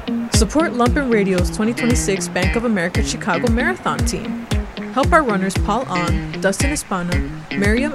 Support Lumpen Radio's 2026 Bank of America Chicago Marathon team. Help our runners Paul On, Dustin Espana, Miriam